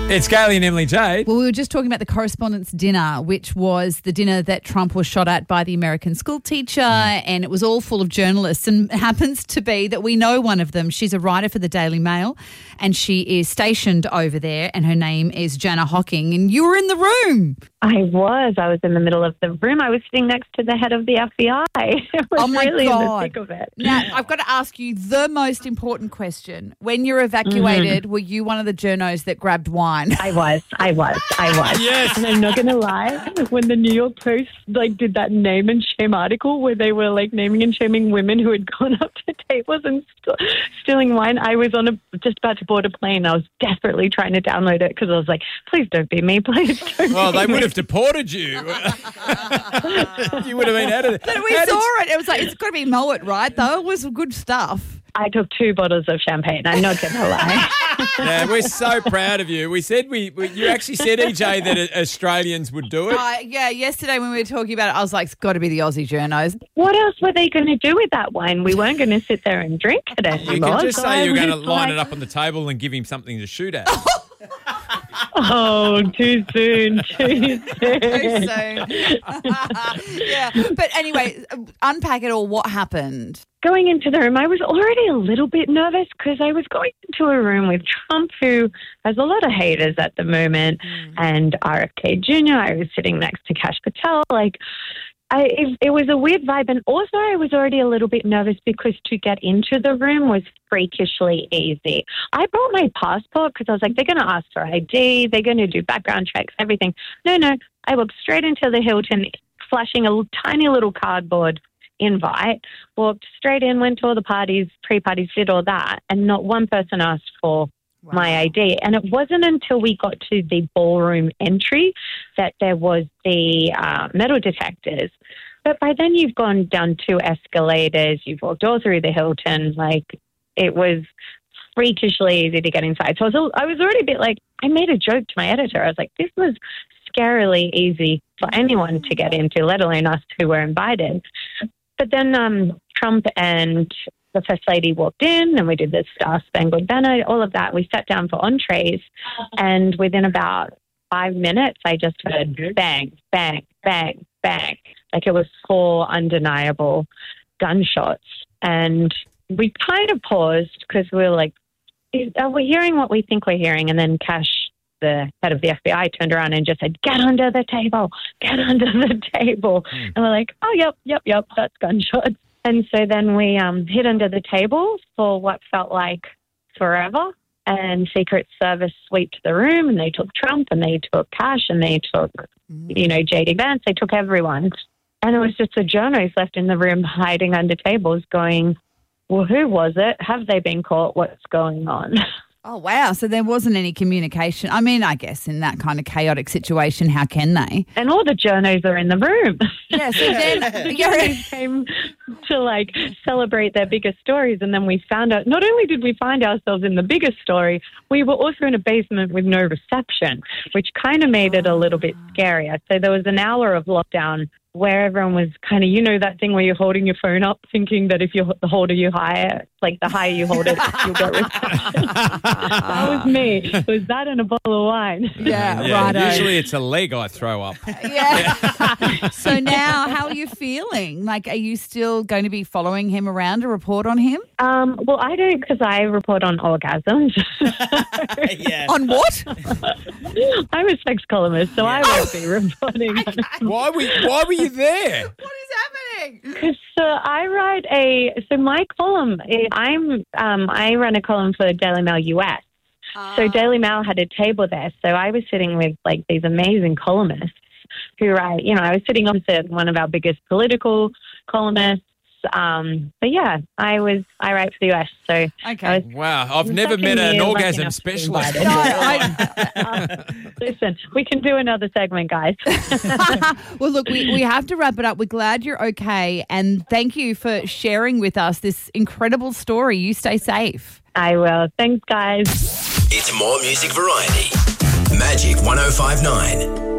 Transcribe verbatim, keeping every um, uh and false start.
It's Kaylee and Emily Jade. Well, we were just talking about the Correspondents' Dinner, which was the dinner that Trump was shot at by the American school teacher, mm. and it was all full of journalists. And it happens to be that we know one of them. She's a writer for the Daily Mail, and she is stationed over there, and her name is Jana Hocking. And you were in the room. I was. I was in the middle of the room. I was sitting next to the head of the F B I. It was oh, my really God. in the thick of it. Now, I've got to ask you the most important question. When you're evacuated, mm-hmm. were you one of the journos that grabbed wine? I was. I was. I was. Yes. And I'm not going to lie, when the New York Post like did that name and shame article where they were like naming and shaming women who had gone up to tables and st- stealing wine, I was on a just about to board a plane. I was desperately trying to download it because I was like, please don't be me. Please don't Well, be they me. would have deported you. You would have been out of it. But we How saw did- it. It was like, it's got to be Moet, right, though? It was good stuff. I took two bottles of champagne. I'm not going to lie. Yeah, we're so proud of you. We said we, we you actually said, E J, that Australians would do it. Uh, yeah, yesterday when we were talking about it, I was like, it's got to be the Aussie journos. What else were they going to do with that wine? We weren't going to sit there and drink it anymore. You can just So say I you're going to was line like, it up on the table and give him something to shoot at. Oh, too soon, too soon. Too soon. Yeah, but anyway, unpack it all. What happened? Going into the room, I was already a little bit nervous because I was going into a room with Trump, who has a lot of haters at the moment, mm. and R F K Junior I was sitting next to Kash Patel. Like, I, it, it was a weird vibe. And also I was already a little bit nervous because to get into the room was freakishly easy. I brought my passport because I was like, they're going to ask for I D, they're going to do background checks, everything. No, no, I walked straight into the Hilton, flashing a tiny little cardboard invite, walked straight in, went to all the parties, pre-parties, did all that, and not one person asked for Wow. my I D. And it wasn't until we got to the ballroom entry that there was the uh, metal detectors. But by then you've gone down two escalators, you've walked all through the Hilton. Like, it was freakishly easy to get inside. So I was, I was already a bit like, I made a joke to my editor. I was like, this was scarily easy for anyone to get into, let alone us who were invited. But then um, Trump and the First Lady walked in and we did the Star Spangled Banner, all of that. We sat down for entrees, and within about five minutes, I just heard bang, bang, bang, bang. Like, it was four undeniable gunshots. And we kind of paused because we were like, are we hearing what we think we're hearing? And then Kash, the head of the F B I, turned around and just said, get under the table, get under the table. Mm. And we're like, oh, yep, yep, yep, that's gunshots. And so then we um, hid under the table for what felt like forever. And Secret Service swept the room, and they took Trump, and they took Kash, and they took, mm. you know, J D Vance. They took everyone. And it was just the journos left in the room hiding under tables going, well, who was it? Have they been caught? What's going on? Oh, wow. So there wasn't any communication. I mean, I guess in that kind of chaotic situation, how can they? And all the journos are in the room. Yeah, so then the journos came to, like, celebrate their biggest stories, and then we found out, not only did we find ourselves in the biggest story, we were also in a basement with no reception, which kind of made it a little bit scarier. So there was an hour of lockdown where everyone was kind of, you know, that thing where you're holding your phone up thinking that if you the holder you higher, like the higher you hold it, you'll get reception. That was me. It was that and a bottle of wine. Yeah, yeah righto. Usually it's a leg I throw up. Yeah. So now, how are you feeling? Like, are you still going to be following him around to report on him? Um, well, I don't, because I report on orgasms. Yeah. On what? I'm a sex columnist, so yeah. I won't be reporting. Why were you, why were you there? What is happening? Because uh, I write a so my column. I'm um, I run a column for Daily Mail U S. Uh. So Daily Mail had a table there. So I was sitting with like these amazing columnists who write. You know, I was sitting opposite one of our biggest political columnists. Um, but yeah, I was I write for the U S. So okay, was, wow, I've never met an orgasm specialist. No, I, uh, listen, we can do another segment, guys. Well, look, we, we have to wrap it up. We're glad you're okay, and thank you for sharing with us this incredible story. You stay safe. I will. Thanks, guys. It's more music variety. Magic one oh five nine.